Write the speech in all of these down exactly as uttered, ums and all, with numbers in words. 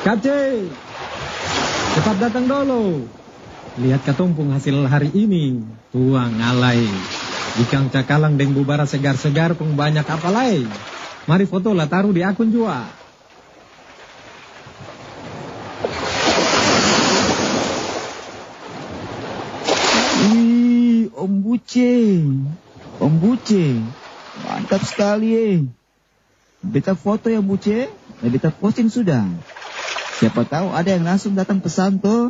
Kace, cepat datang dulu. Lihat katumpung hasil hari ini. Tuang alai. Ikan cakalang deng bubara segar-segar pun banyak apalai. Mari foto lah taruh di akun jua. Wih, Om Buce. Om Buce. Mantap sekali eh. Beta foto ya Buce. Nah, beta posting sudah. Siapa tahu ada yang langsung datang pesan tuh.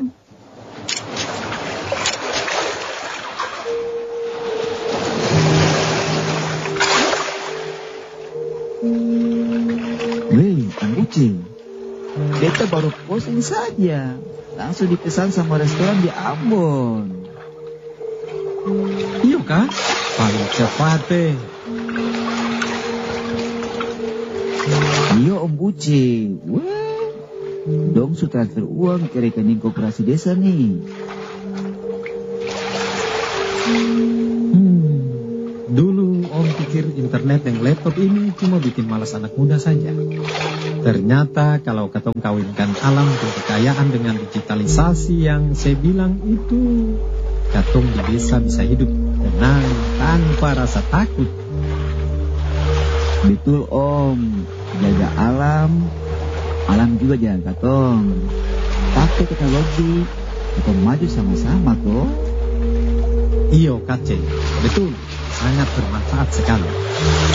Wih, Om Buce. Beta baru posting saja. Langsung dipesan sama restoran di Ambon. Iya kah? Paling cepat eh. Iya Om Buce. Wah. Dong su transfer uang ke rekening koperasi desa nih. Hmm, dulu Om pikir internet dan laptop ini cuma bikin malas anak muda saja. Ternyata kalau katong kawinkan alam dan kekayaan dengan digitalisasi yang saya bilang itu, katong di desa bisa hidup tenang tanpa rasa takut. Betul Om. Jaga alam. Alam juga jangan katong. Pakai teknologi, kita maju sama-sama toh. Iyo Kace, betul, sangat bermanfaat sekali.